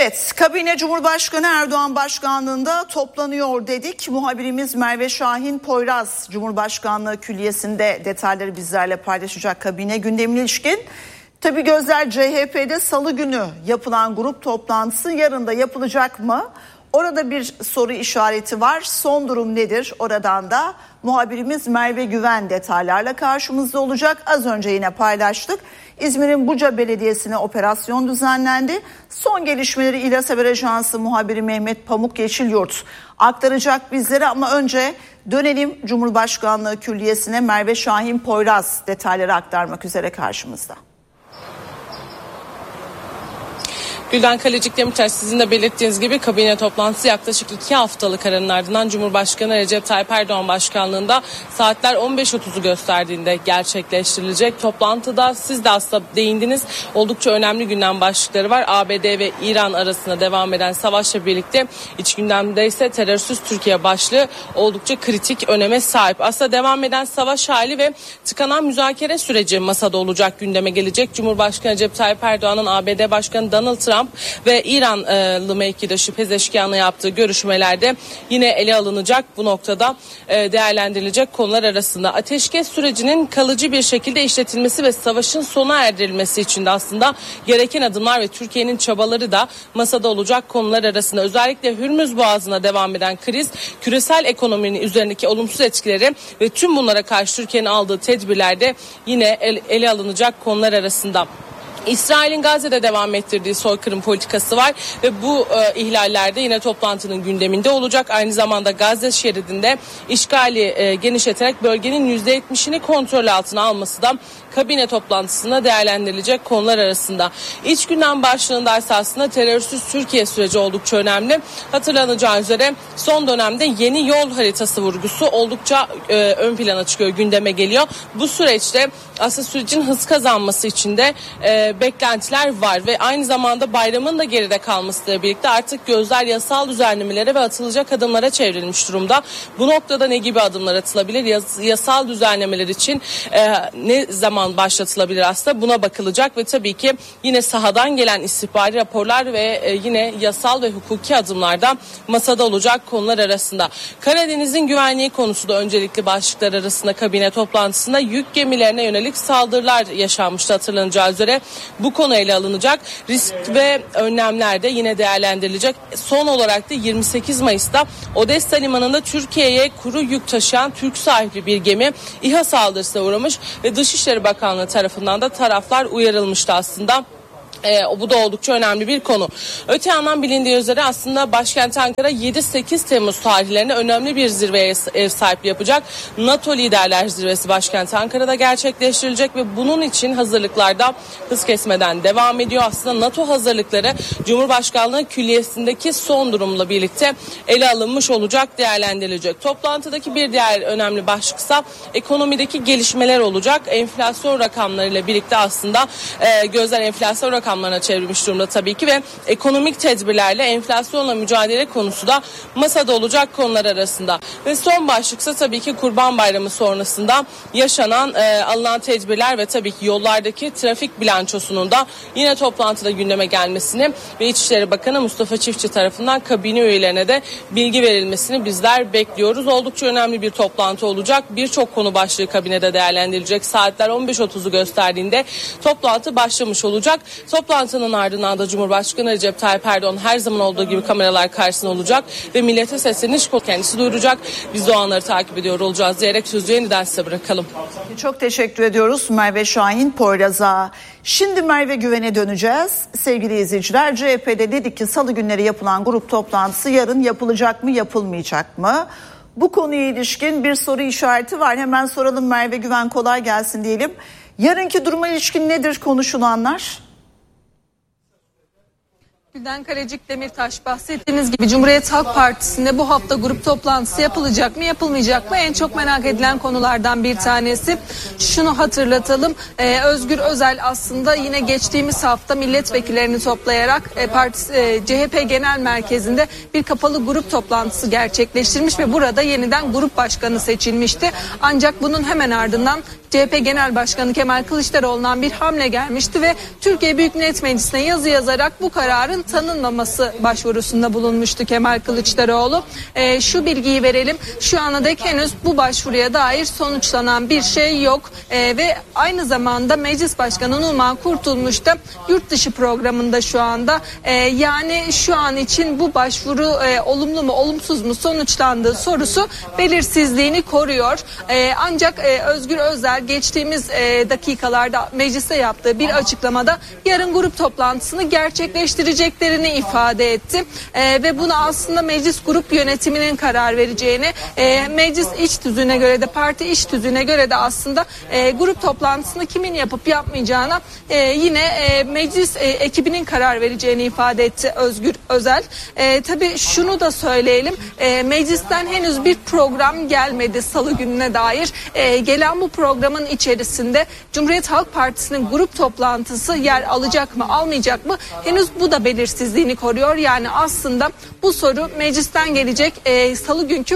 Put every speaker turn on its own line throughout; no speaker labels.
Evet, kabine Cumhurbaşkanı Erdoğan başkanlığında toplanıyor dedik. Muhabirimiz Merve Şahin Poyraz Cumhurbaşkanlığı Külliyesi'nde detayları bizlerle paylaşacak kabine gündemine ilişkin. Tabii gözler CHP'de salı günü yapılan grup toplantısı yarın da yapılacak mı? Orada bir soru işareti var. Son durum nedir? Oradan da muhabirimiz Merve Güven detaylarla karşımızda olacak. Az önce yine paylaştık. İzmir'in Buca Belediyesi'ne operasyon düzenlendi. Son gelişmeleri İlyas Haber Ajansı muhabiri Mehmet Pamuk Yeşilyurt aktaracak bizlere. Ama önce dönelim Cumhurbaşkanlığı Külliyesi'ne. Merve Şahin Poyraz detayları aktarmak üzere karşımızda.
Gülden Kalecik-Demirtaş, sizin de belirttiğiniz gibi kabine toplantısı yaklaşık 2 haftalık aranın ardından Cumhurbaşkanı Recep Tayyip Erdoğan başkanlığında saatler 15.30'u gösterdiğinde gerçekleştirilecek. Toplantıda siz de aslında değindiniz, oldukça önemli gündem başlıkları var. ABD ve İran arasında devam eden savaşla birlikte iç gündemde ise terörsüz Türkiye başlığı oldukça kritik öneme sahip. Aslında devam eden savaş hali ve tıkanan müzakere süreci masada olacak, gündeme gelecek. Cumhurbaşkanı Recep Tayyip Erdoğan'ın ABD Başkanı Donald Trump ve İranlı mevkidaşı Pezeşkian'la yaptığı görüşmelerde yine ele alınacak, bu noktada değerlendirilecek konular arasında. Ateşkes sürecinin kalıcı bir şekilde işletilmesi ve savaşın sona erdirilmesi için de aslında gereken adımlar ve Türkiye'nin çabaları da masada olacak konular arasında. Özellikle Hürmüz Boğazı'na devam eden kriz, küresel ekonominin üzerindeki olumsuz etkileri ve tüm bunlara karşı Türkiye'nin aldığı tedbirlerde yine ele alınacak konular arasında. İsrail'in Gazze'de devam ettirdiği soykırım politikası var ve bu ihlallerde yine toplantının gündeminde olacak. Aynı zamanda Gazze şeridinde işgali genişleterek bölgenin %70'ini kontrol altına alması da kabine toplantısında değerlendirilecek konular arasında. İç gündem başlığında esasında terörsüz Türkiye süreci oldukça önemli. Hatırlanacağı üzere son dönemde yeni yol haritası vurgusu oldukça ön plana çıkıyor, gündeme geliyor. Bu süreçte aslında sürecin hız kazanması için de beklentiler var ve aynı zamanda bayramın da geride kalmasıyla birlikte artık gözler yasal düzenlemelere ve atılacak adımlara çevrilmiş durumda. Bu noktada ne gibi adımlar atılabilir? Yasal düzenlemeler için ne zaman başlatılabilir aslında, buna bakılacak ve tabii ki yine sahadan gelen istihbari raporlar ve yine yasal ve hukuki adımlarda masada olacak konular arasında. Karadeniz'in güvenliği konusu da öncelikli başlıklar arasında kabine toplantısında. Yük gemilerine yönelik saldırılar yaşanmıştı hatırlanacağı üzere. Bu konu ele alınacak. Risk ve önlemler de yine değerlendirilecek. Son olarak da 28 Mayıs'ta Odessa Limanı'nda Türkiye'ye kuru yük taşıyan Türk sahipli bir gemi İHA saldırısına uğramış ve Dışişleri Bakanlığı tarafından da taraflar uyarılmıştı aslında. Bu da oldukça önemli bir konu. Öte yandan bilindiği üzere aslında başkent Ankara 7-8 Temmuz tarihlerine önemli bir zirveye ev sahipliği yapacak. NATO Liderler Zirvesi başkent Ankara'da gerçekleştirilecek ve bunun için hazırlıklar da hız kesmeden devam ediyor. Aslında NATO hazırlıkları Cumhurbaşkanlığı Külliyesi'ndeki son durumla birlikte ele alınmış olacak, değerlendirilecek. Toplantıdaki bir diğer önemli başlıksa ekonomideki gelişmeler olacak. Enflasyon rakamlarıyla birlikte aslında gözler enflasyon rakamlarına çevrilmiş durumda tabii ki ve ekonomik tedbirlerle enflasyonla mücadele konusu da masada olacak konular arasında. Ve son başlıksa tabii ki Kurban Bayramı sonrasında yaşanan alınan tedbirler ve tabii ki yollardaki trafik bilançosunun da yine toplantıda gündeme gelmesini ve İçişleri Bakanı Mustafa Çiftçi tarafından kabine üyelerine de bilgi verilmesini bizler bekliyoruz. Oldukça önemli bir toplantı olacak. Birçok konu başlığı kabinede değerlendirilecek. Saatler 15.30'u gösterdiğinde toplantı başlamış olacak. Toplantının ardından da Cumhurbaşkanı Recep Tayyip Erdoğan her zaman olduğu gibi kameralar karşısında olacak ve millete sesleniş kendisi duyuracak. Biz de o anları takip ediyor olacağız diyerek sözü yeniden size bırakalım.
Çok teşekkür ediyoruz Merve Şahin Poyraz'a. Şimdi Merve Güven'e döneceğiz. Sevgili izleyiciler, CHP'de dedik ki salı günleri yapılan grup toplantısı yarın yapılacak mı, yapılmayacak mı? Bu konuya ilişkin bir soru işareti var. Hemen soralım Merve Güven, kolay gelsin diyelim. Yarınki duruma ilişkin nedir konuşulanlar?
Gülden Kalecik-Demirtaş, bahsettiğiniz gibi Cumhuriyet Halk Partisi'nde bu hafta grup toplantısı yapılacak mı, yapılmayacak mı? En çok merak edilen konulardan bir tanesi. Şunu hatırlatalım, Özgür Özel aslında yine geçtiğimiz hafta milletvekillerini toplayarak CHP Genel Merkezi'nde bir kapalı grup toplantısı gerçekleştirmiş ve burada yeniden grup başkanı seçilmişti. Ancak bunun hemen ardından CHP Genel Başkanı Kemal Kılıçdaroğlu'ndan bir hamle gelmişti ve Türkiye Büyük Millet Meclisi'ne yazı yazarak bu kararın tanınmaması başvurusunda bulunmuştu Kemal Kılıçdaroğlu. Şu bilgiyi verelim. Şu ana dek henüz bu başvuruya dair sonuçlanan bir şey yok. Ve aynı zamanda Meclis Başkanı Numan Kurtulmuş da yurt dışı programında şu anda. Yani şu an için bu başvuru olumlu mu olumsuz mu sonuçlandığı sorusu belirsizliğini koruyor. Ancak Özgür Özel geçtiğimiz dakikalarda mecliste yaptığı bir açıklamada yarın grup toplantısını gerçekleştireceklerini ifade etti. Ve buna aslında meclis grup yönetiminin karar vereceğini, meclis iç tüzüğüne göre de parti iç tüzüğüne göre de aslında grup toplantısını kimin yapıp yapmayacağına yine meclis ekibinin karar vereceğini ifade etti Özgür Özel. Tabii şunu da söyleyelim, meclisten henüz bir program gelmedi salı gününe dair. Gelen bu programın içerisinde Cumhuriyet Halk Partisi'nin grup toplantısı yer alacak mı almayacak mı henüz bu da belirsizliğini koruyor. Yani aslında bu soru meclisten gelecek salı günkü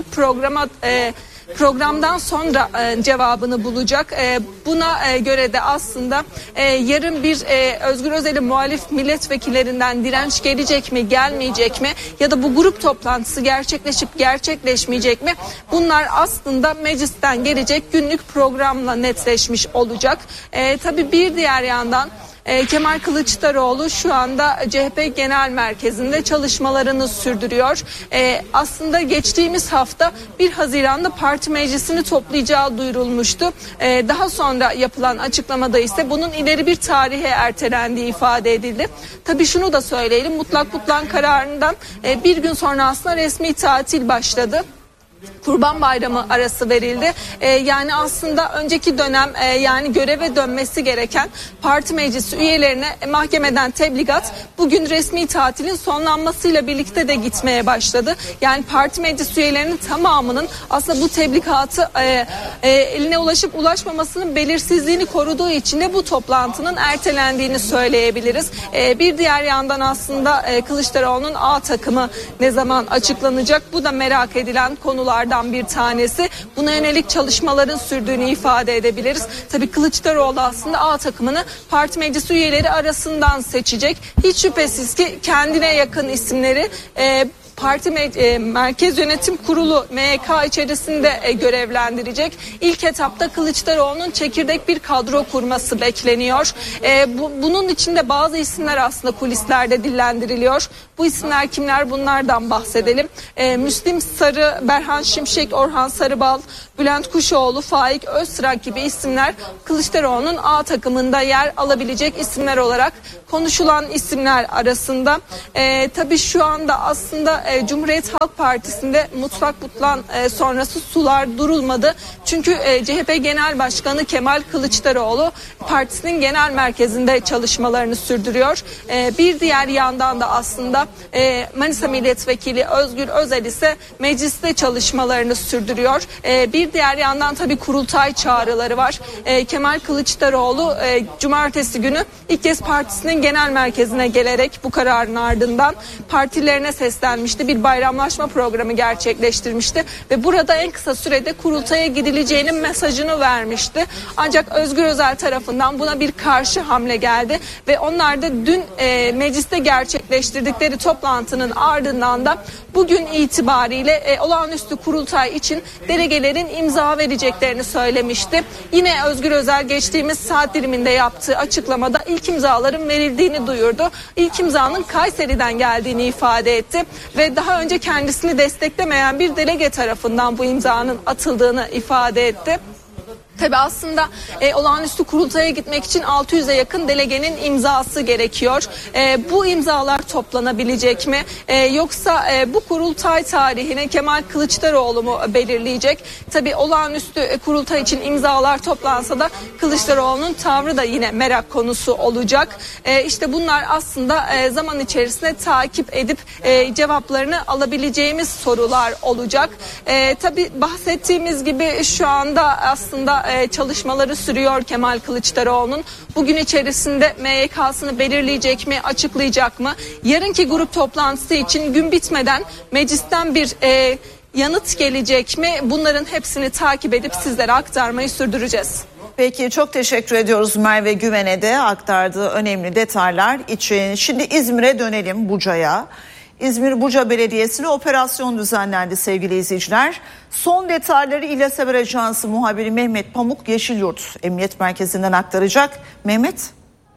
programdan sonra cevabını bulacak. Buna göre de aslında yarın bir Özgür Özel'in muhalif milletvekillerinden direnç gelecek mi, gelmeyecek mi? Ya da bu grup toplantısı gerçekleşip gerçekleşmeyecek mi? Bunlar aslında meclisten gelecek günlük programla netleşmiş olacak. Tabii bir diğer yandan Kemal Kılıçdaroğlu şu anda CHP Genel Merkezi'nde çalışmalarını sürdürüyor. Aslında geçtiğimiz hafta 1 Haziran'da parti meclisini toplayacağı duyurulmuştu. Daha sonra yapılan açıklamada ise bunun ileri bir tarihe ertelendiği ifade edildi. Tabii şunu da söyleyelim, mutlak butlan kararından bir gün sonra aslında resmi tatil başladı. Kurban Bayramı arası verildi. Yani aslında önceki dönem yani göreve dönmesi gereken parti meclisi üyelerine mahkemeden tebligat bugün resmi tatilin sonlanmasıyla birlikte de gitmeye başladı. Yani parti meclis üyelerinin tamamının aslında bu tebligatı eline ulaşıp ulaşmamasının belirsizliğini koruduğu için de bu toplantının ertelendiğini söyleyebiliriz. Bir diğer yandan aslında Kılıçdaroğlu'nun A takımı ne zaman açıklanacak? Bu da merak edilen konulardan bir tanesi. Buna yönelik çalışmaların sürdüğünü ifade edebiliriz. Tabii Kılıçdaroğlu aslında A takımını parti meclis üyeleri arasından seçecek. Hiç şüphesiz ki kendine yakın isimleri Parti Merkez Yönetim Kurulu MYK içerisinde görevlendirecek. İlk etapta Kılıçdaroğlu'nun çekirdek bir kadro kurması bekleniyor. Bunun içinde bazı isimler aslında kulislerde dillendiriliyor. Bu isimler kimler? Bunlardan bahsedelim. Müslim Sarı, Berhan Şimşek, Orhan Sarıbal, Bülent Kuşoğlu, Faik Öztrak gibi isimler Kılıçdaroğlu'nun A takımında yer alabilecek isimler olarak konuşulan isimler arasında. Tabii şu anda aslında Cumhuriyet Halk Partisi'nde mutlak butlan sonrası sular durulmadı. Çünkü CHP Genel Başkanı Kemal Kılıçdaroğlu partisinin genel merkezinde çalışmalarını sürdürüyor. Bir diğer yandan da aslında Manisa Milletvekili Özgür Özel ise mecliste çalışmalarını sürdürüyor. Bir diğer yandan tabii kurultay çağrıları var. Kemal Kılıçdaroğlu cumartesi günü ilk kez partisinin genel merkezine gelerek bu kararın ardından partilerine seslenmişti. Bir bayramlaşma programı gerçekleştirmişti ve burada en kısa sürede kurultaya gidileceğinin mesajını vermişti. Ancak Özgür Özel tarafından buna bir karşı hamle geldi ve onlar da dün mecliste gerçekleştirdikleri toplantının ardından da bugün itibariyle olağanüstü kurultay için delegelerin imza vereceklerini söylemişti. Yine Özgür Özel geçtiğimiz saat diliminde yaptığı açıklamada ilk imzaların verildiğini duyurdu. İlk imzanın Kayseri'den geldiğini ifade etti ve daha önce kendisini desteklemeyen bir delege tarafından bu imzanın atıldığını ifade etti. Tabii aslında olağanüstü kurultaya gitmek için 600'e yakın delegenin imzası gerekiyor. Bu imzalar toplanabilecek mi? Yoksa bu kurultay tarihini Kemal Kılıçdaroğlu mu belirleyecek? Tabii olağanüstü kurultay için imzalar toplansa da Kılıçdaroğlu'nun tavrı da yine merak konusu olacak. İşte bunlar aslında zaman içerisinde takip edip cevaplarını alabileceğimiz sorular olacak. Tabii bahsettiğimiz gibi şu anda aslında çalışmaları sürüyor Kemal Kılıçdaroğlu'nun. Bugün içerisinde MYK'sını belirleyecek mi, açıklayacak mı? Yarınki grup toplantısı için gün bitmeden meclisten bir yanıt gelecek mi? Bunların hepsini takip edip sizlere aktarmayı sürdüreceğiz.
Peki, çok teşekkür ediyoruz Merve Güven'e de aktardığı önemli detaylar için. Şimdi İzmir'e dönelim, Buca'ya. İzmir Buca Belediyesi'ne operasyon düzenlendi sevgili izleyiciler. Son detayları İlyas Haber Ajansı muhabiri Mehmet Pamuk Yeşilyurt Emniyet Merkezi'nden aktaracak. Mehmet.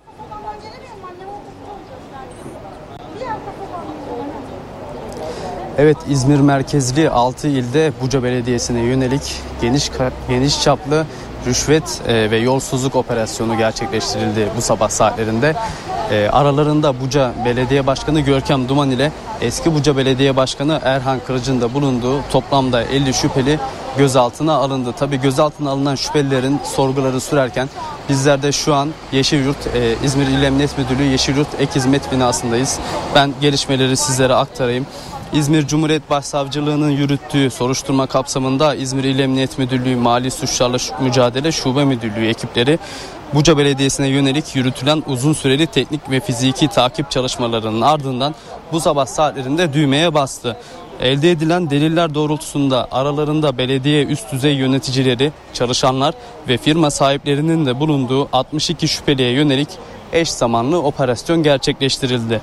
Evet, İzmir merkezli 6 ilde Buca Belediyesi'ne yönelik geniş çaplı rüşvet ve yolsuzluk operasyonu gerçekleştirildi bu sabah saatlerinde. Aralarında Buca Belediye Başkanı Görkem Duman ile eski Buca Belediye Başkanı Erhan Kırıcı'nın da bulunduğu toplamda 50 şüpheli gözaltına alındı. Tabii gözaltına alınan şüphelilerin sorguları sürerken bizler de şu an Yeşilyurt İzmir İl Emniyet Müdürlüğü Yeşilyurt Ek Hizmet binasındayız. Ben gelişmeleri sizlere aktarayım. İzmir Cumhuriyet Başsavcılığı'nın yürüttüğü soruşturma kapsamında İzmir İl Emniyet Müdürlüğü Mali Suçlarla Mücadele Şube Müdürlüğü ekipleri Buca Belediyesi'ne yönelik yürütülen uzun süreli teknik ve fiziki takip çalışmalarının ardından bu sabah saatlerinde düğmeye bastı. Elde edilen deliller doğrultusunda aralarında belediye üst düzey yöneticileri, çalışanlar ve firma sahiplerinin de bulunduğu 62 şüpheliye yönelik eş zamanlı operasyon gerçekleştirildi.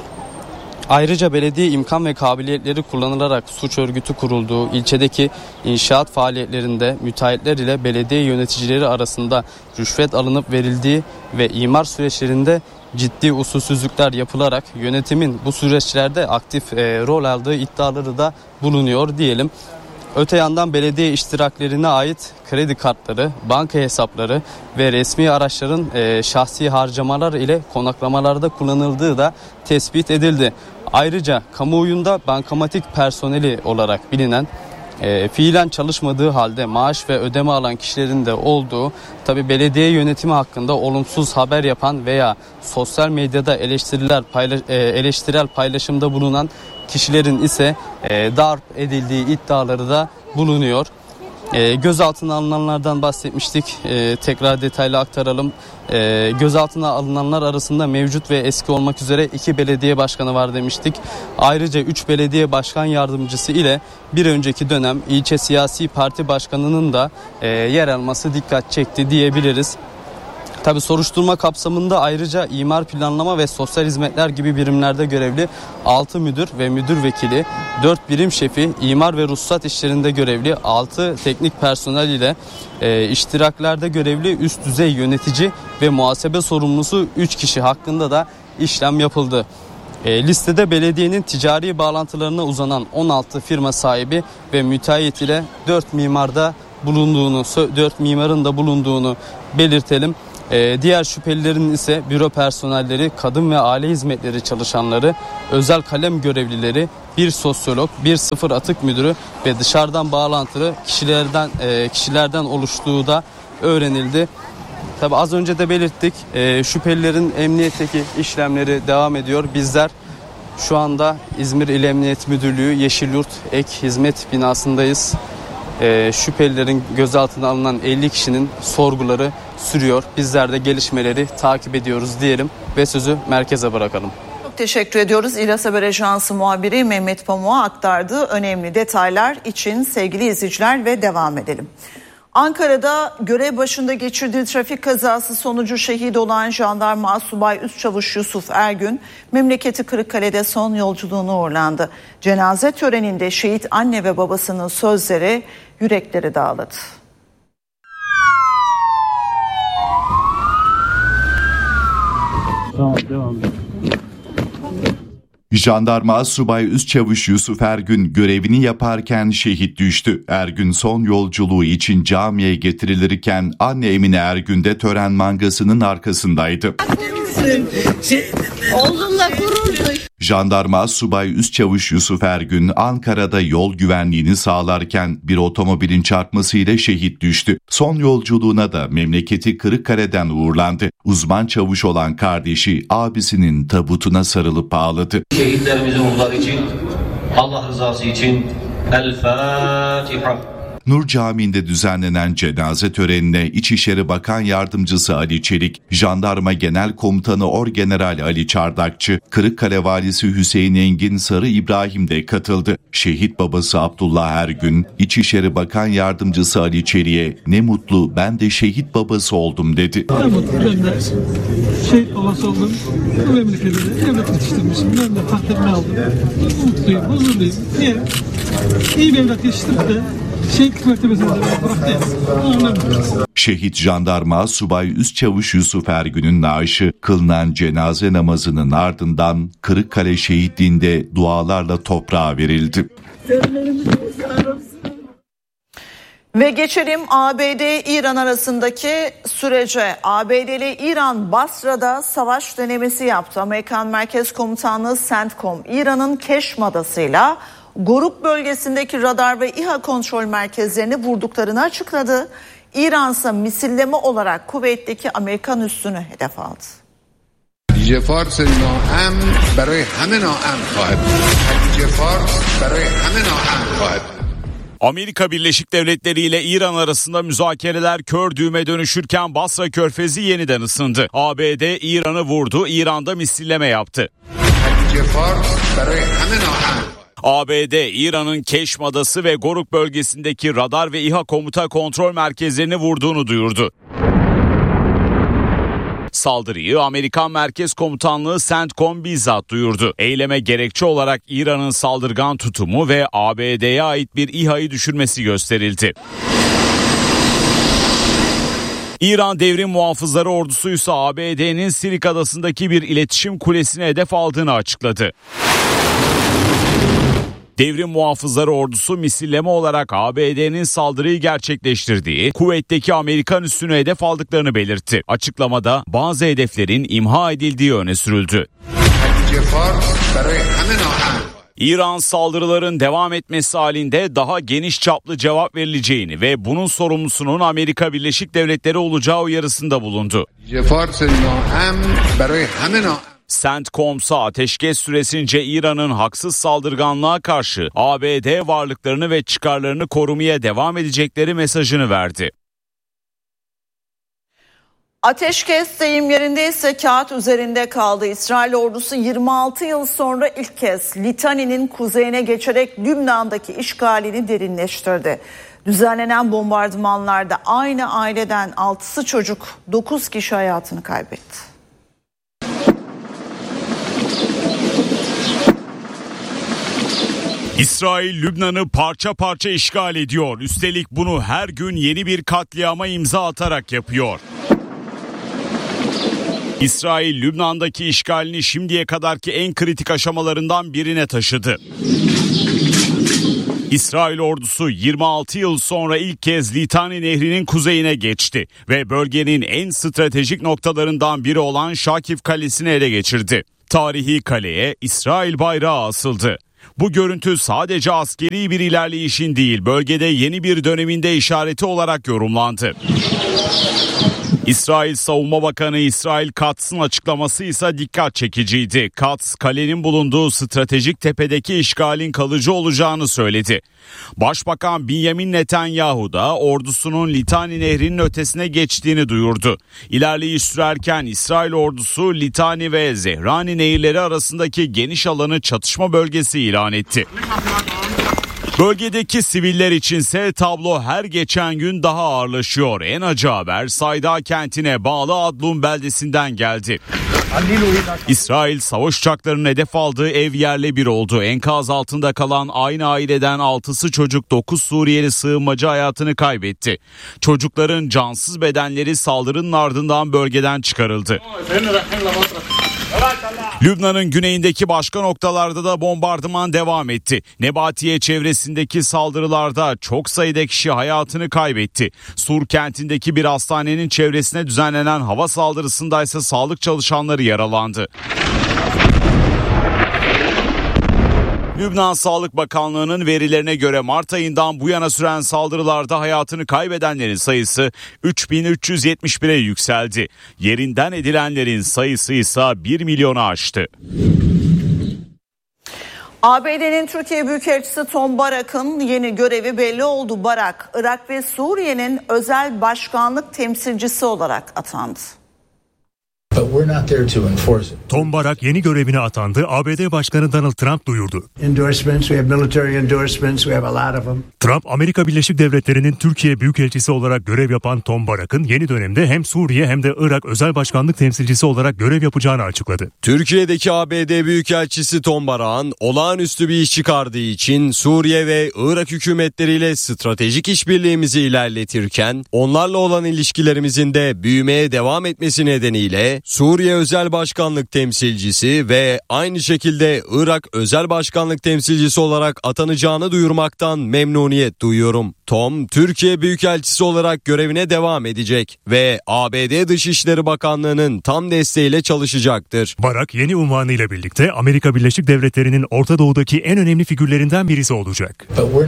Ayrıca belediye imkan ve kabiliyetleri kullanılarak suç örgütü kurulduğu ilçedeki inşaat faaliyetlerinde müteahhitler ile belediye yöneticileri arasında rüşvet alınıp verildiği ve imar süreçlerinde ciddi usulsüzlükler yapılarak yönetimin bu süreçlerde aktif rol aldığı iddiaları da bulunuyor diyelim. Öte yandan belediye iştiraklerine ait kredi kartları, banka hesapları ve resmi araçların şahsi harcamalar ile konaklamalarda kullanıldığı da tespit edildi. Ayrıca kamuoyunda bankamatik personeli olarak bilinen fiilen çalışmadığı halde maaş ve ödeme alan kişilerin de olduğu, tabi belediye yönetimi hakkında olumsuz haber yapan veya sosyal medyada eleştirel paylaşımda bulunan kişilerin ise darp edildiği iddiaları da bulunuyor. Gözaltına alınanlardan bahsetmiştik. Tekrar detaylı aktaralım. Gözaltına alınanlar arasında mevcut ve eski olmak üzere 2 belediye başkanı var demiştik. Ayrıca 3 belediye başkan yardımcısı ile bir önceki dönem ilçe siyasi parti başkanının da yer alması dikkat çekti diyebiliriz. Tabii soruşturma kapsamında ayrıca imar planlama ve sosyal hizmetler gibi birimlerde görevli 6 müdür ve müdür vekili, 4 birim şefi, imar ve ruhsat işlerinde görevli 6 teknik personel ile iştiraklerde görevli üst düzey yönetici ve muhasebe sorumlusu 3 kişi hakkında da işlem yapıldı. Listede belediyenin ticari bağlantılarına uzanan 16 firma sahibi ve müteahhit ile 4 mimarın da bulunduğunu belirtelim. Diğer şüphelilerin ise büro personelleri, kadın ve aile hizmetleri çalışanları, özel kalem görevlileri, bir sosyolog, bir sıfır atık müdürü ve dışarıdan bağlantılı kişilerden oluştuğu da öğrenildi. Tabi az önce de belirttik, şüphelilerin emniyetteki işlemleri devam ediyor. Bizler şu anda İzmir İl Emniyet Müdürlüğü Yeşilyurt Ek Hizmet binasındayız. Şüphelilerin gözaltına alınan 50 kişinin sorguları sürüyor. Bizler de gelişmeleri takip ediyoruz diyelim ve sözü merkeze bırakalım.
Çok teşekkür ediyoruz. İlyas Haber Ajansı muhabiri Mehmet Pamuk'a aktardığı önemli detaylar için sevgili izleyiciler ve devam edelim. Ankara'da görev başında geçirdiği trafik kazası sonucu şehit olan jandarma asubay Üstçavuş Yusuf Ergün memleketi Kırıkkale'de son yolculuğunu uğurlandı. Cenaze töreninde şehit anne ve babasının sözleri yürekleri dağladı.
Tamam, devam edelim.
Jandarma Asubay Üstçavuş Yusuf Ergün görevini yaparken şehit düştü. Ergün son yolculuğu için camiye getirilirken anne Emine Ergün de tören mangasının arkasındaydı.
Oğlumla gurur duy.
Jandarma Asubay Üstçavuş Yusuf Ergün Ankara'da yol güvenliğini sağlarken bir otomobilin çarpmasıyla şehit düştü. Son yolculuğuna da memleketi Kırıkkale'den uğurlandı. Uzman çavuş olan kardeşi abisinin tabutuna sarılıp ağladı.
Şehitlerimizin ruhları için, Allah rızası için El Fatiha.
Nur Camii'nde düzenlenen cenaze törenine İçişleri Bakan Yardımcısı Ali Çelik, Jandarma Genel Komutanı Orgeneral Ali Çardakçı, Kırıkkale Valisi Hüseyin Engin Sarı İbrahim de katıldı. Şehit babası Abdullah Ergün, İçişleri Bakan Yardımcısı Ali Çelik'e "Ne mutlu ben de şehit babası oldum" dedi.
Ne mutlu ben de şehit babası oldum. Bu memleketinde evlat yetiştirmişim. Ben de takdirini aldım. Mutluyum, huzurluyum. Niye? İyi bir evlat yetiştirip de şehitlik mertebesine de bıraktı ya.
Şehit jandarma Subay Üstçavuş Yusuf Ergün'ün naaşı kılınan cenaze namazının ardından Kırıkkale şehitliğinde dualarla toprağa verildi.
Ve geçelim ABD-İran arasındaki sürece. ABD'li İran Basra'da savaş denemesi yaptı. Amerikan Merkez Komutanlığı CENTCOM, İran'ın Keşm Adası'yla Goruk bölgesindeki radar ve İHA kontrol merkezlerini vurduklarını açıkladı. İran ise misilleme olarak Kuveyt'teki Amerikan üssünü hedef aldı.
فارس ناامن برای همه ناامن خواهد بود. فارس برای همه ناامن خواهد بود.
Amerika Birleşik Devletleri ile İran arasında müzakereler kör düğüme dönüşürken Basra Körfezi yeniden ısındı. ABD İran'ı vurdu, İran'da misilleme yaptı. ABD, İran'ın Keşm Adası ve Goruk bölgesindeki radar ve İHA komuta kontrol merkezlerini vurduğunu duyurdu. Saldırıyı Amerikan Merkez Komutanlığı CENTCOM bizzat duyurdu. Eyleme gerekçe olarak İran'ın saldırgan tutumu ve ABD'ye ait bir İHA'yı düşürmesi gösterildi. İran Devrim Muhafızları Ordusu ise ABD'nin Sirik Adası'ndaki bir iletişim kulesine hedef aldığını açıkladı. Devrim Muhafızları Ordusu misilleme olarak ABD'nin saldırıyı gerçekleştirdiği Kuveyt'teki Amerikan üssünü hedef aldıklarını belirtti. Açıklamada bazı hedeflerin imha edildiği öne sürüldü. İran saldırıların devam etmesi halinde daha geniş çaplı cevap verileceğini ve bunun sorumlusunun Amerika Birleşik Devletleri olacağı uyarısında bulundu. CENTCOM ise ateşkes süresince İran'ın haksız saldırganlığa karşı ABD varlıklarını ve çıkarlarını korumaya devam edecekleri mesajını verdi.
Ateşkes deyim yerindeyse kağıt üzerinde kaldı. İsrail ordusu 26 yıl sonra ilk kez Litani'nin kuzeyine geçerek Lübnan'daki işgalini derinleştirdi. Düzenlenen bombardımanlarda aynı aileden 6'sı çocuk, 9 kişi hayatını kaybetti.
İsrail Lübnan'ı parça parça işgal ediyor. Üstelik bunu her gün yeni bir katliama imza atarak yapıyor. İsrail Lübnan'daki işgalini şimdiye kadarki en kritik aşamalarından birine taşıdı. İsrail ordusu 26 yıl sonra ilk kez Litani Nehri'nin kuzeyine geçti ve bölgenin en stratejik noktalarından biri olan Şakif Kalesi'ni ele geçirdi. Tarihi kaleye İsrail bayrağı asıldı. Bu görüntü sadece askeri bir ilerleyişin değil, bölgede yeni bir döneminde işareti olarak yorumlandı. İsrail Savunma Bakanı İsrail Katz'ın açıklaması ise dikkat çekiciydi. Katz, kalenin bulunduğu stratejik tepedeki işgalin kalıcı olacağını söyledi. Başbakan Benjamin Netanyahu da ordusunun Litani Nehri'nin ötesine geçtiğini duyurdu. İlerleyiş sürerken İsrail ordusu Litani ve Zehrani nehirleri arasındaki geniş alanı çatışma bölgesi ilan etti. Bölgedeki siviller içinse tablo her geçen gün daha ağırlaşıyor. En acı haber Sayda kentine bağlı Adlum beldesinden geldi. İsrail savaş uçaklarının hedef aldığı ev yerle bir oldu. Enkaz altında kalan aynı aileden 6'sı çocuk, 9 Suriyeli sığınmacı hayatını kaybetti. Çocukların cansız bedenleri saldırının ardından bölgeden çıkarıldı. Lübnan'ın güneyindeki başka noktalarda da bombardıman devam etti. Nebatiye çevresindeki saldırılarda çok sayıda kişi hayatını kaybetti. Sur kentindeki bir hastanenin çevresine düzenlenen hava saldırısında ise sağlık çalışanları yaralandı. Lübnan Sağlık Bakanlığı'nın verilerine göre Mart ayından bu yana süren saldırılarda hayatını kaybedenlerin sayısı 3371'e yükseldi. Yerinden edilenlerin sayısı ise 1 milyonu aştı.
ABD'nin Türkiye Büyükelçisi Tom Barak'ın yeni görevi belli oldu. Barak, Irak ve Suriye'nin özel başkanlık temsilcisi olarak atandı.
Tom Barak yeni görevine atandı. ABD Başkanı Donald Trump duyurdu. Trump, Amerika Birleşik Devletleri'nin Türkiye Büyükelçisi olarak görev yapan Tom Barak'ın yeni dönemde hem Suriye hem de Irak özel başkanlık temsilcisi olarak görev yapacağını açıkladı.
Türkiye'deki ABD Büyükelçisi Tom Barak'ın olağanüstü bir iş çıkardığı için Suriye ve Irak hükümetleriyle stratejik işbirliğimizi ilerletirken onlarla olan ilişkilerimizin de büyümeye devam etmesi nedeniyle Suriye Özel Başkanlık Temsilcisi ve aynı şekilde Irak Özel Başkanlık Temsilcisi olarak atanacağını duyurmaktan memnuniyet duyuyorum. Tom, Türkiye Büyükelçisi olarak görevine devam edecek ve ABD Dışişleri Bakanlığı'nın tam desteğiyle çalışacaktır.
Barak yeni unvanıyla birlikte Amerika Birleşik Devletleri'nin Orta Doğu'daki en önemli figürlerinden birisi olacak.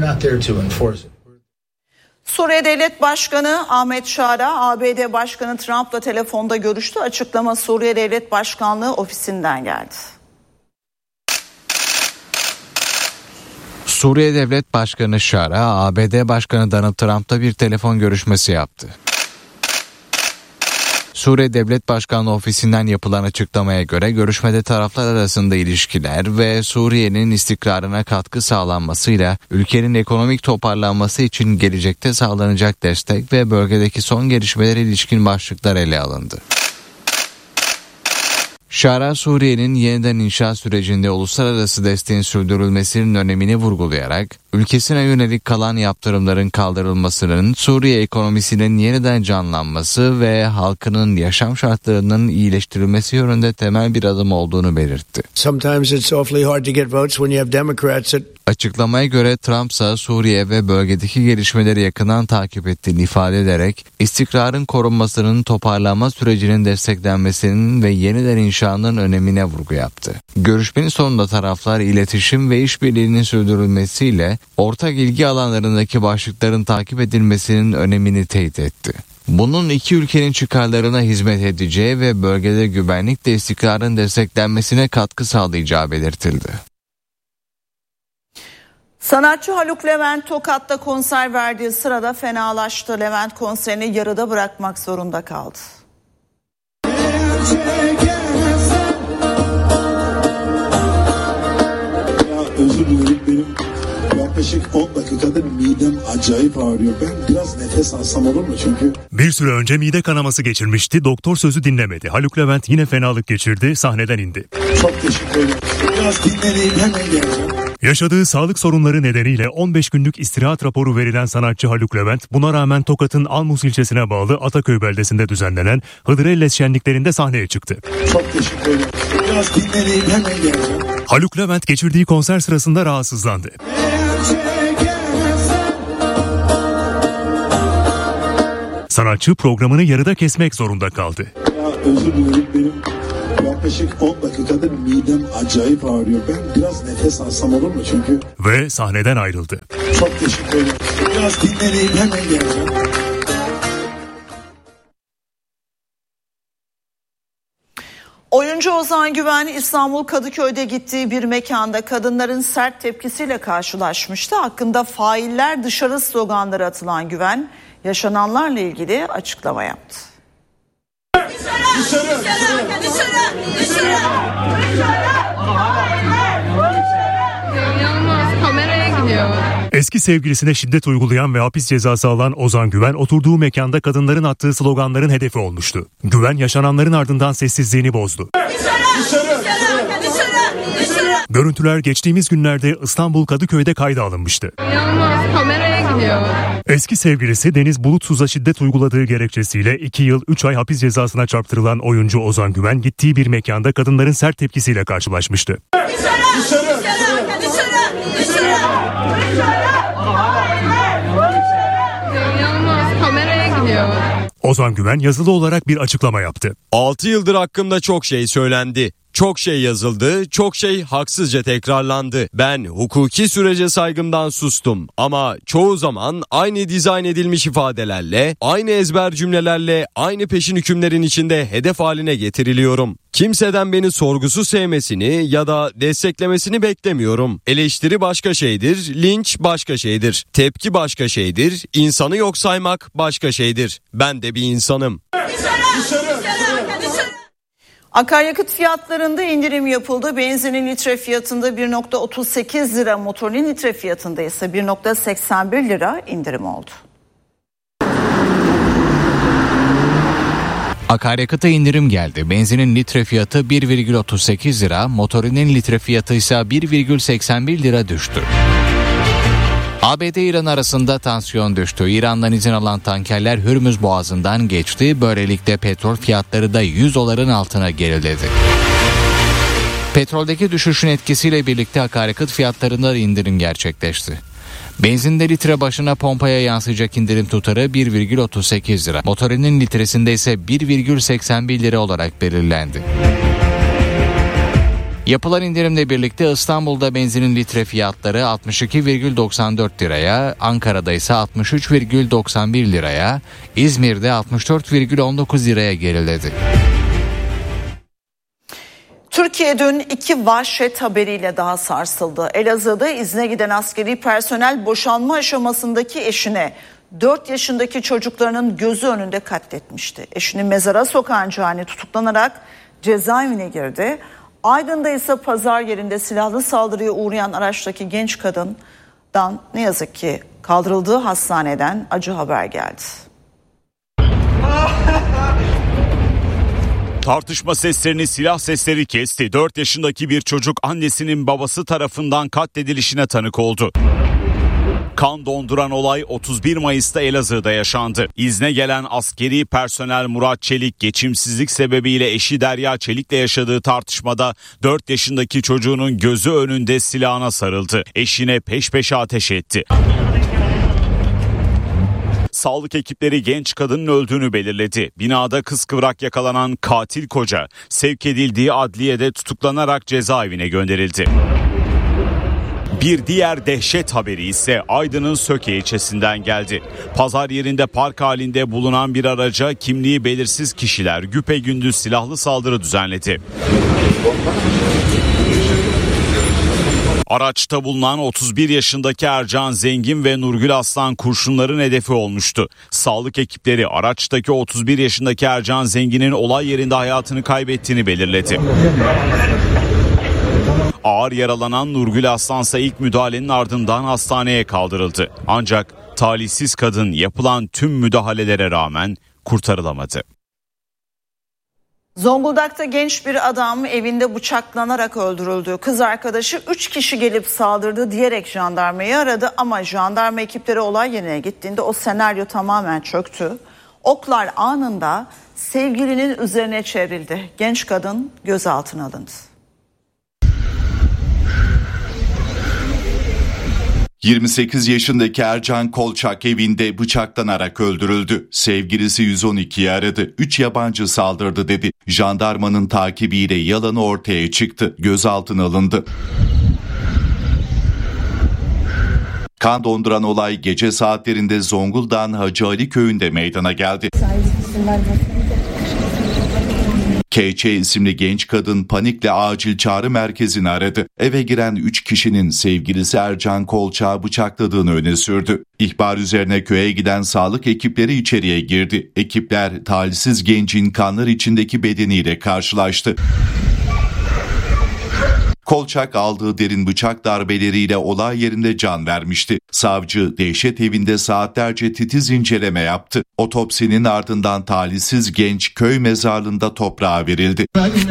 Suriye Devlet Başkanı Ahmet Şara, ABD Başkanı Trump'la telefonda görüştü. Açıklama Suriye Devlet Başkanlığı ofisinden geldi.
Suriye Devlet Başkanı Şara, ABD Başkanı Donald Trump'la bir telefon görüşmesi yaptı. Suriye Devlet Başkanlığı ofisinden yapılan açıklamaya göre görüşmede taraflar arasında ilişkiler ve Suriye'nin istikrarına katkı sağlanmasıyla ülkenin ekonomik toparlanması için gelecekte sağlanacak destek ve bölgedeki son gelişmelere ilişkin başlıklar ele alındı. Şara, Suriye'nin yeniden inşa sürecinde uluslararası desteğin sürdürülmesinin önemini vurgulayarak, ülkesine yönelik kalan yaptırımların kaldırılmasının Suriye ekonomisinin yeniden canlanması ve halkının yaşam şartlarının iyileştirilmesi yönünde temel bir adım olduğunu belirtti. Açıklamaya göre Trump ise Suriye ve bölgedeki gelişmeleri yakından takip ettiğini ifade ederek, istikrarın korunmasının, toparlanma sürecinin desteklenmesinin ve yeniden inşanın önemine vurgu yaptı. Görüşmenin sonunda taraflar iletişim ve işbirliğinin sürdürülmesiyle ortak ilgi alanlarındaki başlıkların takip edilmesinin önemini teyit etti. Bunun iki ülkenin çıkarlarına hizmet edeceği ve bölgede güvenlik ve istikrarın desteklenmesine katkı sağlayacağı belirtildi.
Sanatçı Haluk Levent Tokat'ta konser verdiği sırada fenalaştı. Levent konserini yarıda bırakmak zorunda kaldı.
Özür dilerim, benim yaklaşık 10 dakikadır midem acayip ağrıyor. Ben biraz nefes alsam olur mu? Çünkü
bir süre önce mide kanaması geçirmişti. Doktor sözü dinlemedi. Haluk Levent yine fenalık geçirdi. Sahneden indi.
Çok teşekkür ederim. Biraz dinleneyim, hemen geleceğim.
Yaşadığı sağlık sorunları nedeniyle 15 günlük istirahat raporu verilen sanatçı Haluk Levent, buna rağmen Tokat'ın Almus ilçesine bağlı Ataköy beldesinde düzenlenen Hıdrellez şenliklerinde sahneye çıktı.
Çok teşekkür ederim. Biraz dinleneyim, hemen geleceğim.
Haluk Levent geçirdiği konser sırasında rahatsızlandı. Sanatçı programını yarıda kesmek zorunda kaldı.
Özür dilerim, benim yaklaşık 10 dakikadır midem acayip ağrıyor. Ben biraz nefes alsam olur mu? Çünkü
ve sahneden ayrıldı.
Çok teşekkür ederim. Biraz dinleneyim, hemen geleceğim.
Oyuncu Ozan Güven İstanbul Kadıköy'de gittiği bir mekanda kadınların sert tepkisiyle karşılaşmıştı. Hakkında failler dışarı sloganları atılan Güven yaşananlarla ilgili açıklama yaptı.
Kameraya gidiyor.
Eski sevgilisine şiddet uygulayan ve hapis cezası alan Ozan Güven oturduğu mekanda kadınların attığı sloganların hedefi olmuştu. Güven yaşananların ardından sessizliğini bozdu. Görüntüler geçtiğimiz günlerde İstanbul Kadıköy'de kayda alınmıştı.
Kameraya gidiyor.
Eski sevgilisi Deniz Bulutsuz'a şiddet uyguladığı gerekçesiyle 2 yıl 3 ay hapis cezasına çarptırılan oyuncu Ozan Güven gittiği bir mekanda kadınların sert tepkisiyle karşılaşmıştı.
Kameraya gidiyor.
Ozan Güven yazılı olarak bir açıklama yaptı.
6 yıldır hakkımda çok şey söylendi. Çok şey yazıldı, çok şey haksızca tekrarlandı. Ben hukuki sürece saygımdan sustum ama çoğu zaman aynı dizayn edilmiş ifadelerle, aynı ezber cümlelerle, aynı peşin hükümlerin içinde hedef haline getiriliyorum. Kimseden beni sorgusuz sevmesini ya da desteklemesini beklemiyorum. Eleştiri başka şeydir, linç başka şeydir, tepki başka şeydir, insanı yok saymak başka şeydir. Ben de bir insanım.
Akaryakıt fiyatlarında indirim yapıldı. Benzinin litre fiyatında 1.38 lira, motorinin litre fiyatında ise 1.81 lira indirim oldu.
Akaryakıta indirim geldi. Benzinin litre fiyatı 1,38 lira, motorinin litre fiyatı ise 1,81 lira düştü. ABD-İran arasında tansiyon düştü. İran'dan izin alan tankerler Hürmüz Boğazı'ndan geçti. Böylelikle petrol fiyatları da $100'ların altına geriledi. Petroldeki düşüşün etkisiyle birlikte akaryakıt fiyatlarında indirim gerçekleşti. Benzinde litre başına pompaya yansıyacak indirim tutarı 1,38 lira. Motorinin litresinde ise 1,81 lira olarak belirlendi. Yapılan indirimle birlikte İstanbul'da benzinin litre fiyatları 62,94 liraya, Ankara'da ise 63,91 liraya, İzmir'de 64,19 liraya geriledi.
Türkiye dün 2 vahşet haberiyle daha sarsıldı. Elazığ'da izne giden askeri personel boşanma aşamasındaki eşine 4 yaşındaki çocuklarının gözü önünde katletmişti. Eşini mezara sokan cani tutuklanarak cezaevine girdi. Aydın'da ise pazar yerinde silahlı saldırıya uğrayan araçtaki genç kadından ne yazık ki kaldırıldığı hastaneden acı haber geldi.
Tartışma seslerini silah sesleri kesti. 4 yaşındaki bir çocuk annesinin babası tarafından katledilişine tanık oldu. Kan donduran olay 31 Mayıs'ta Elazığ'da yaşandı. İzne gelen askeri personel Murat Çelik geçimsizlik sebebiyle eşi Derya Çelik'le yaşadığı tartışmada 4 yaşındaki çocuğunun gözü önünde silahına sarıldı. Eşine peş peşe ateş etti. Sağlık ekipleri genç kadının öldüğünü belirledi. Binada kıskıvrak yakalanan katil koca sevk edildiği adliyede tutuklanarak cezaevine gönderildi. Bir diğer dehşet haberi ise Aydın'ın Söke ilçesinden geldi. Pazar yerinde park halinde bulunan bir araca kimliği belirsiz kişiler güpegündüz silahlı saldırı düzenledi. Araçta bulunan 31 yaşındaki Ercan Zengin ve Nurgül Aslan kurşunların hedefi olmuştu. Sağlık ekipleri araçtaki 31 yaşındaki Ercan Zengin'in olay yerinde hayatını kaybettiğini belirledi. Ağır yaralanan Nurgül Aslan ise ilk müdahalenin ardından hastaneye kaldırıldı. Ancak talihsiz kadın yapılan tüm müdahalelere rağmen kurtarılamadı.
Zonguldak'ta genç bir adam evinde bıçaklanarak öldürüldü. Kız arkadaşı 3 kişi gelip saldırdı diyerek jandarmayı aradı ama jandarma ekipleri olay yerine gittiğinde o senaryo tamamen çöktü. Oklar anında sevgilinin üzerine çevrildi. Genç kadın gözaltına alındı.
28 yaşındaki Ercan Kolçak evinde bıçaklanarak öldürüldü. Sevgilisi 112'yi aradı. 3 yabancı saldırdı dedi. Jandarmanın takibiyle yalanı ortaya çıktı. Gözaltına alındı. Kan donduran olay gece saatlerinde Zonguldak'ın Hacı Ali köyünde meydana geldi. KÇ isimli genç kadın panikle acil çağrı merkezini aradı. Eve giren 3 kişinin sevgilisi Ercan Kolçak'ı bıçakladığını öne sürdü. İhbar üzerine köye giden sağlık ekipleri içeriye girdi. Ekipler talihsiz gencin kanlar içindeki bedeniyle karşılaştı. Kolçak aldığı derin bıçak darbeleriyle olay yerinde can vermişti. Savcı dehşet evinde saatlerce titiz inceleme yaptı. Otopsinin ardından talihsiz genç köy mezarlığında toprağa verildi.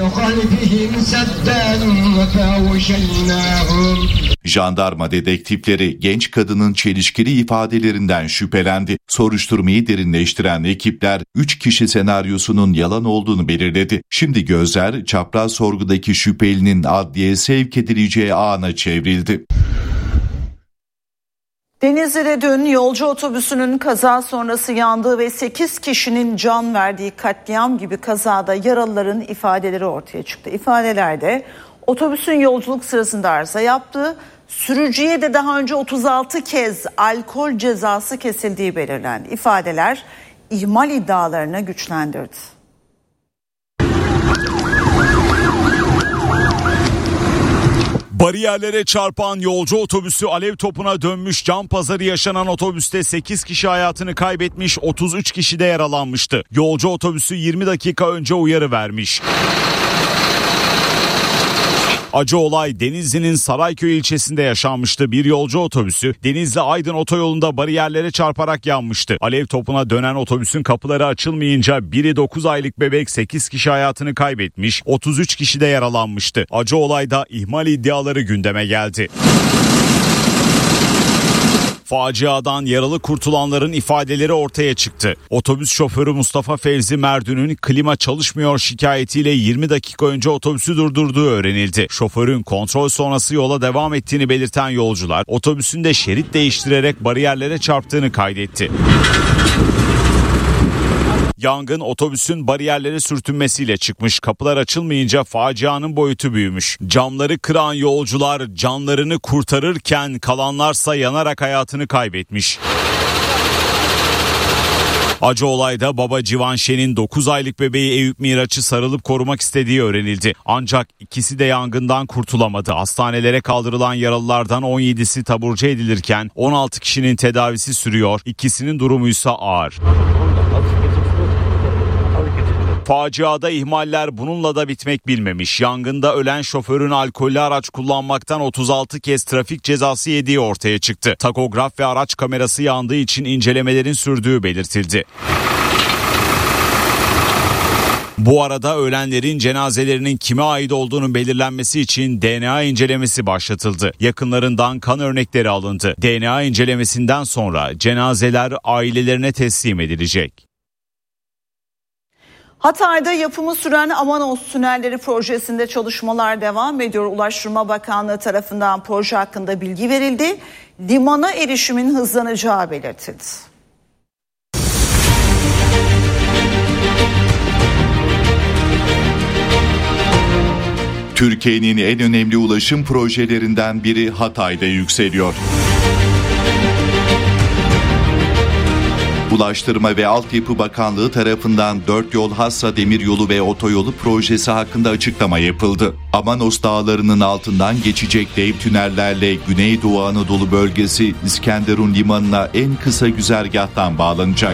Jandarma dedektifleri genç kadının çelişkili ifadelerinden şüphelendi. Soruşturmayı derinleştiren ekipler 3 kişi senaryosunun yalan olduğunu belirledi. Şimdi gözler çapraz sorgudaki şüphelinin adliyeye sevk edileceği ana çevrildi.
Denizli'de dün yolcu otobüsünün kaza sonrası yandığı ve 8 kişinin can verdiği katliam gibi kazada yaralıların ifadeleri ortaya çıktı. İfadelerde otobüsün yolculuk sırasında arıza yaptığı, sürücüye de daha önce 36 kez alkol cezası kesildiği belirlendi. İfadeler ihmal iddialarını güçlendirdi.
Bariyerlere çarpan yolcu otobüsü alev topuna dönmüş. Can pazarı yaşanan otobüste 8 kişi hayatını kaybetmiş, 33 kişi de yaralanmıştı. Yolcu otobüsü 20 dakika önce uyarı vermiş. Acı olay Denizli'nin Sarayköy ilçesinde yaşanmıştı. Bir yolcu otobüsü Denizli-Aydın otoyolunda bariyerlere çarparak yanmıştı. Alev topuna dönen otobüsün kapıları açılmayınca biri 9 aylık bebek, 8 kişi hayatını kaybetmiş, 33 kişi de yaralanmıştı. Acı olayda ihmal iddiaları gündeme geldi. Faciadan yaralı kurtulanların ifadeleri ortaya çıktı. Otobüs şoförü Mustafa Fevzi Merdün'ün klima çalışmıyor şikayetiyle 20 dakika önce otobüsü durdurduğu öğrenildi. Şoförün kontrol sonrası yola devam ettiğini belirten yolcular otobüsünde şerit değiştirerek bariyerlere çarptığını kaydetti. Yangın otobüsün bariyerlere sürtünmesiyle çıkmış. Kapılar açılmayınca facianın boyutu büyümüş. Camları kıran yolcular canlarını kurtarırken kalanlarsa yanarak hayatını kaybetmiş. Acı olayda baba Civan Şen'in 9 aylık bebeği Eyüp Miraç'ı sarılıp korumak istediği öğrenildi. Ancak ikisi de yangından kurtulamadı. Hastanelere kaldırılan yaralılardan 17'si taburcu edilirken 16 kişinin tedavisi sürüyor. İkisinin durumuysa ağır. Faciada ihmaller bununla da bitmek bilmemiş. Yangında ölen şoförün alkollü araç kullanmaktan 36 kez trafik cezası yediği ortaya çıktı. Takograf ve araç kamerası yandığı için incelemelerin sürdüğü belirtildi. Bu arada ölenlerin cenazelerinin kime ait olduğunu belirlenmesi için DNA incelemesi başlatıldı. Yakınlarından kan örnekleri alındı. DNA incelemesinden sonra cenazeler ailelerine teslim edilecek.
Hatay'da yapımı süren Amanos Tünelleri projesinde çalışmalar devam ediyor. Ulaştırma Bakanlığı tarafından proje hakkında bilgi verildi. Limana erişimin hızlanacağı belirtildi.
Türkiye'nin en önemli ulaşım projelerinden biri Hatay'da yükseliyor. Ulaştırma ve Altyapı Bakanlığı tarafından 4 yol Hassa Demiryolu ve Otoyolu projesi hakkında açıklama yapıldı. Amanos Dağları'nın altından geçecek dev tünellerle Güneydoğu Anadolu bölgesi İskenderun Limanı'na en kısa güzergahtan bağlanacak.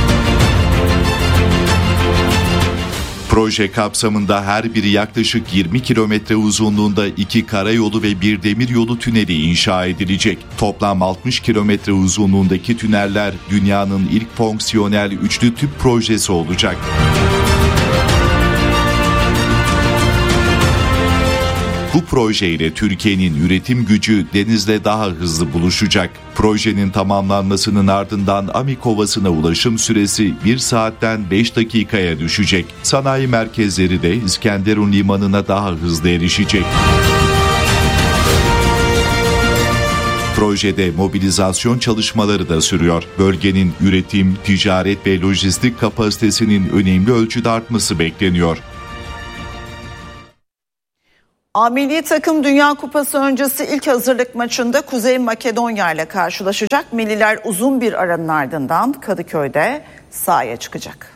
Proje kapsamında her biri yaklaşık 20 kilometre uzunluğunda 2 karayolu ve 1 demiryolu tüneli inşa edilecek. Toplam 60 kilometre uzunluğundaki tüneller dünyanın ilk fonksiyonel üçlü tüp projesi olacak. Bu projeyle Türkiye'nin üretim gücü denizle daha hızlı buluşacak. Projenin tamamlanmasının ardından Amik Ovası'na ulaşım süresi 1 saatten 5 dakikaya düşecek. Sanayi merkezleri de İskenderun Limanı'na daha hızlı erişecek. Projede mobilizasyon çalışmaları da sürüyor. Bölgenin üretim, ticaret ve lojistik kapasitesinin önemli ölçüde artması bekleniyor.
Milli takım Dünya Kupası öncesi ilk hazırlık maçında Kuzey Makedonya ile karşılaşacak. Milliler uzun bir aranın ardından Kadıköy'de sahaya çıkacak.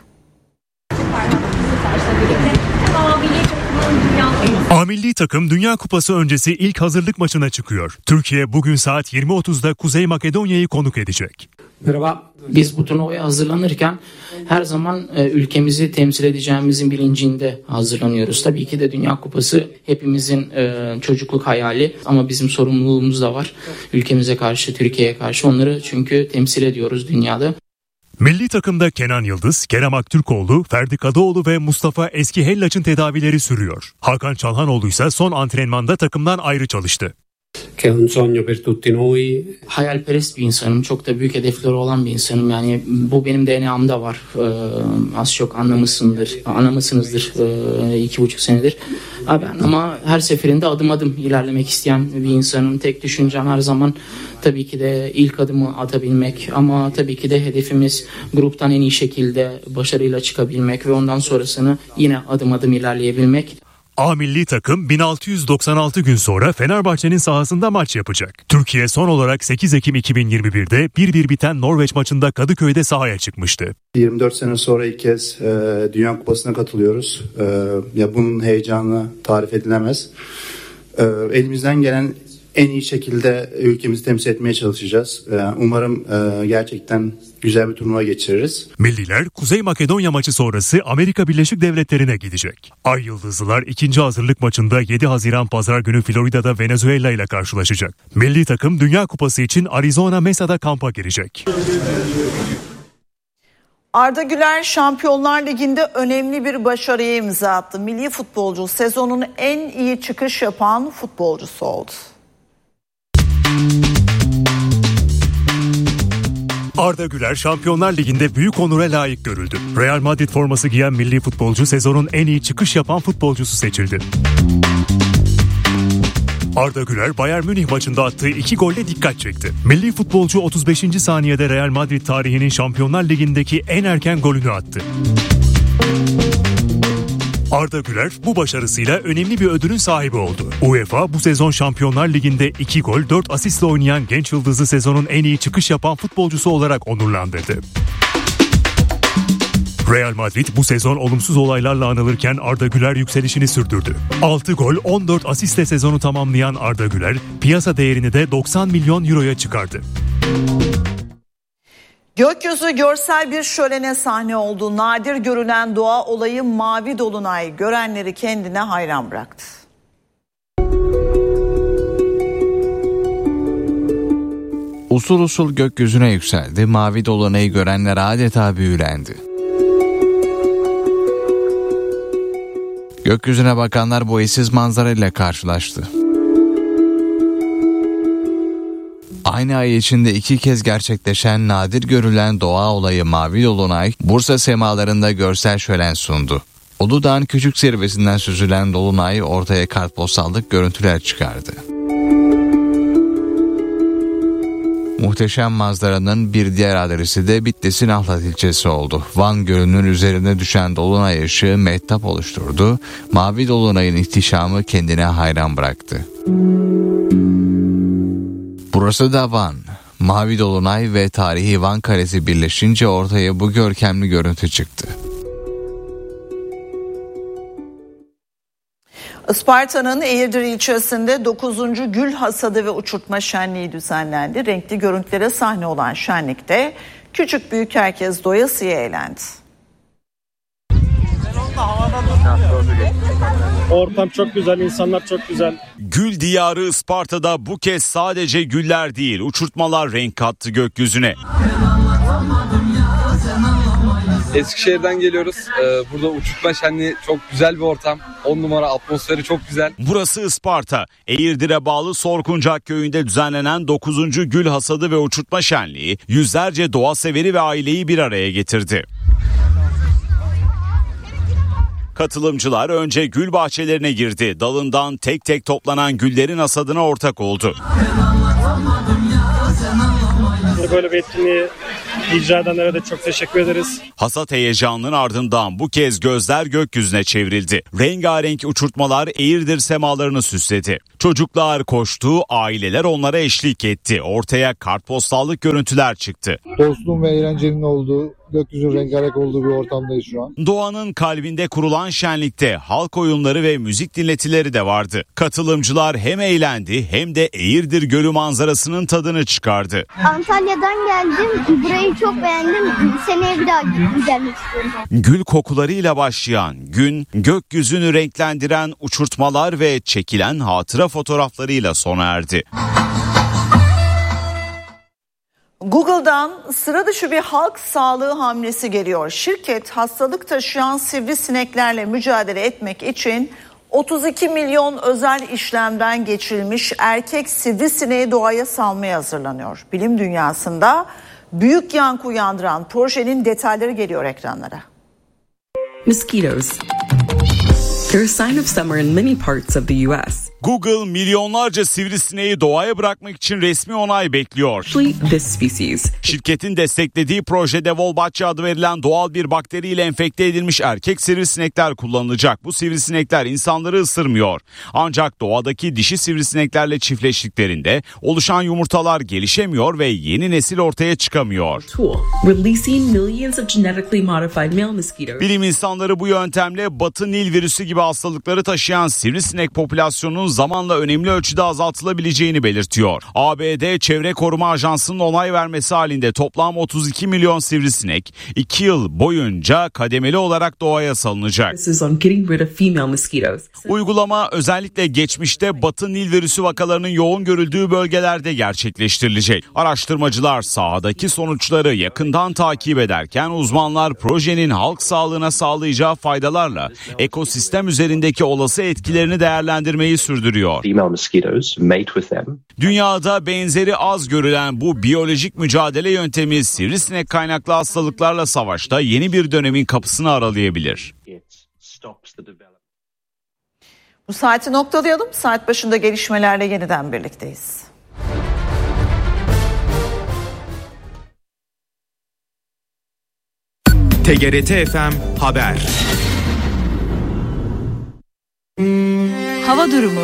Milli takım Dünya Kupası öncesi ilk hazırlık maçına çıkıyor. Türkiye bugün saat 20.30'da Kuzey Makedonya'yı konuk edecek.
Merhaba. Biz bu turnuvaya hazırlanırken her zaman ülkemizi temsil edeceğimizin bilincinde hazırlanıyoruz. Tabii ki de Dünya Kupası hepimizin çocukluk hayali ama bizim sorumluluğumuz da var. Ülkemize karşı, Türkiye'ye karşı onları çünkü temsil ediyoruz dünyada.
Milli takımda Kenan Yıldız, Kerem Aktürkoğlu, Ferdi Kadıoğlu ve Mustafa Eskihellaç'ın tedavileri sürüyor. Hakan Çalhanoğlu ise son antrenmanda takımdan ayrı çalıştı.
che è un sogno per tutti noi.
Hayalperest bir insanım. Çok da büyük hedefleri olan bir insanım. Yani bu benim DNA'mda var. Az çok anlamışsınızdır 2,5 senedir. Ama her seferinde adım adım ilerlemek isteyen bir insanım. Tek düşüncem her zaman tabii ki de ilk adımı atabilmek. Ama tabii ki de hedefimiz gruptan en iyi şekilde başarıyla çıkabilmek ve ondan sonrasını yine adım adım ilerleyebilmek.
A milli takım 1696 gün sonra Fenerbahçe'nin sahasında maç yapacak. Türkiye son olarak 8 Ekim 2021'de 1-1 biten Norveç maçında Kadıköy'de sahaya çıkmıştı.
24 sene sonra ilk kez Dünya Kupası'na katılıyoruz. Ya bunun heyecanı tarif edilemez. Elimizden gelen en iyi şekilde ülkemizi temsil etmeye çalışacağız. Umarım gerçekten güzel bir turnuva geçiririz.
Milliler Kuzey Makedonya maçı sonrası Amerika Birleşik Devletleri'ne gidecek. Ay Yıldızlılar 2. hazırlık maçında 7 Haziran Pazar günü Florida'da Venezuela ile karşılaşacak. Milli takım Dünya Kupası için Arizona Mesa'da kampa girecek.
Arda Güler Şampiyonlar Ligi'nde önemli bir başarıya imza attı. Milli futbolcu sezonun en iyi çıkış yapan futbolcusu oldu.
Arda Güler Şampiyonlar Ligi'nde büyük onura layık görüldü. Real Madrid forması giyen milli futbolcu sezonun en iyi çıkış yapan futbolcusu seçildi. Arda Güler Bayern Münih maçında attığı 2 golle dikkat çekti. Milli futbolcu 35. saniyede Real Madrid tarihinin Şampiyonlar Ligi'ndeki en erken golünü attı. Arda Güler bu başarısıyla önemli bir ödülün sahibi oldu. UEFA bu sezon Şampiyonlar Ligi'nde 2 gol 4 asistle oynayan genç yıldızı sezonun en iyi çıkış yapan futbolcusu olarak onurlandırdı. Real Madrid bu sezon olumsuz olaylarla anılırken Arda Güler yükselişini sürdürdü. 6 gol 14 asistle sezonu tamamlayan Arda Güler piyasa değerini de 90 milyon euroya çıkardı.
Gökyüzü görsel bir şölene sahne oldu. Nadir görülen doğa olayı mavi dolunay görenleri kendine hayran bıraktı.
Usul usul gökyüzüne yükseldi. Mavi dolunayı görenler adeta büyülendi. Gökyüzüne bakanlar bu eşsiz manzarayla karşılaştı. Aynı ay içinde 2 kez gerçekleşen nadir görülen doğa olayı mavi dolunay, Bursa semalarında görsel şölen sundu. Uludağ'ın küçük zirvesinden süzülen dolunay ortaya kartpostallık görüntüler çıkardı. Muhteşem manzaranın bir diğer adresi de Bitlis'in Ahlat ilçesi oldu. Van Gölü'nün üzerine düşen dolunay ışığı mehtap oluşturdu. Mavi dolunayın ihtişamı kendine hayran bıraktı. Burası da Van. Mavi dolunay ve tarihi Van Kalesi birleşince ortaya bu görkemli görüntü çıktı.
Isparta'nın Eğirdir ilçesinde 9. Gül Hasadı ve Uçurtma Şenliği düzenlendi. Renkli görüntülere sahne olan şenlikte küçük büyük herkes doyasıya eğlendi.
Ortam çok güzel, insanlar çok güzel.
Gül diyarı Isparta'da bu kez sadece güller değil, uçurtmalar renk kattı gökyüzüne.
Eskişehir'den geliyoruz. Burada uçurtma şenliği çok güzel bir ortam. 10 numara, atmosferi çok güzel.
Burası Isparta. Eğirdir'e bağlı Sorkuncak köyünde düzenlenen 9. Gül Hasadı ve Uçurtma Şenliği yüzlerce doğa severi ve aileyi bir araya getirdi. Katılımcılar önce gül bahçelerine girdi. Dalından tek tek toplanan güllerin hasadına ortak oldu.
Böyle bir etkinliği icra edenlere de çok teşekkür ederiz.
Hasat heyecanının ardından bu kez gözler gökyüzüne çevrildi. Rengarenk uçurtmalar Eğirdir semalarını süsledi. Çocuklar koştu, aileler onlara eşlik etti. Ortaya kartpostallık görüntüler çıktı.
Dostluğun ve eğlencenin olduğu, gökyüzünün rengarenk olduğu bir ortamdayız şu an.
Doğanın kalbinde kurulan şenlikte halk oyunları ve müzik dinletileri de vardı. Katılımcılar hem eğlendi hem de Eğirdir Gölü manzarasının tadını çıkardı.
Antalya'dan geldim. Burayı çok beğendim. Seneye bir daha gelmek istiyorum.
Gül kokularıyla başlayan gün, gökyüzünü renklendiren uçurtmalar ve çekilen hatıra fotoğraflarıyla sona erdi.
Google'dan sıra dışı bir halk sağlığı hamlesi geliyor. Şirket hastalık taşıyan sivrisineklerle mücadele etmek için 32 milyon özel işlemden geçirilmiş erkek sivrisineği doğaya salmaya hazırlanıyor. Bilim dünyasında büyük yankı uyandıran projenin detayları geliyor ekranlara.
Mosquitoes. They're a sign of summer in many parts of the US.
Google milyonlarca sivrisineği doğaya bırakmak için resmi onay bekliyor.
This species.
Şirketin desteklediği projede Wolbachia adı verilen doğal bir bakteriyle enfekte edilmiş erkek sivrisinekler kullanılacak. Bu sivrisinekler insanları ısırmıyor. Ancak doğadaki dişi sivrisineklerle çiftleştiklerinde oluşan yumurtalar gelişemiyor ve yeni nesil ortaya çıkamıyor. Bilim insanları bu yöntemle Batı Nil virüsü gibi hastalıkları taşıyan sivrisinek popülasyonunun zamanla önemli ölçüde azaltılabileceğini belirtiyor. ABD Çevre Koruma Ajansı'nın onay vermesi halinde toplam 32 milyon sivrisinek 2 yıl boyunca kademeli olarak doğaya salınacak. Uygulama özellikle geçmişte Batı Nil virüsü vakalarının yoğun görüldüğü bölgelerde gerçekleştirilecek. Araştırmacılar sahadaki sonuçları yakından takip ederken uzmanlar projenin halk sağlığına sağlayacağı faydalarla ekosistem üzerindeki olası etkilerini değerlendirmeyi sürdürüyor. Dünyada benzeri az görülen bu biyolojik mücadele yöntemi sivrisinek kaynaklı hastalıklarla savaşta yeni bir dönemin kapısını aralayabilir.
Bu saati noktalayalım. Saat başında gelişmelerle yeniden birlikteyiz.
TGRT FM Haber.
Hava durumu.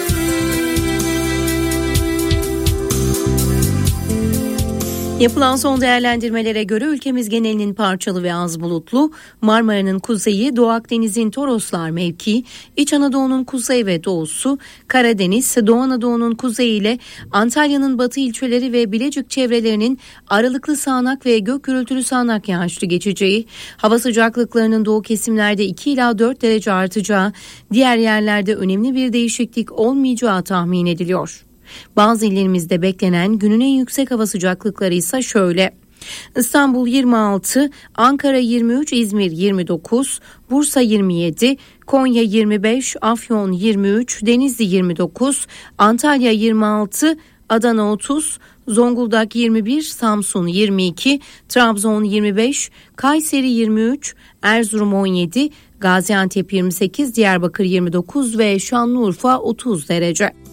Yapılan son değerlendirmelere göre ülkemiz genelinin parçalı ve az bulutlu, Marmara'nın kuzeyi, Doğu Akdeniz'in Toroslar mevki, İç Anadolu'nun kuzey ve doğusu, Karadeniz, Doğu Anadolu'nun kuzeyi ile Antalya'nın batı ilçeleri ve Bilecik çevrelerinin aralıklı sağanak ve gök gürültülü sağanak yağışlı geçeceği, hava sıcaklıklarının doğu kesimlerde 2 ila 4 derece artacağı, diğer yerlerde önemli bir değişiklik olmayacağı tahmin ediliyor. Bazı illerimizde beklenen günün en yüksek hava sıcaklıkları ise şöyle: İstanbul 26, Ankara 23, İzmir 29, Bursa 27, Konya 25, Afyon 23, Denizli 29, Antalya 26, Adana 30, Zonguldak 21, Samsun 22, Trabzon 25, Kayseri 23, Erzurum 17, Gaziantep 28, Diyarbakır 29 ve Şanlıurfa 30 derece.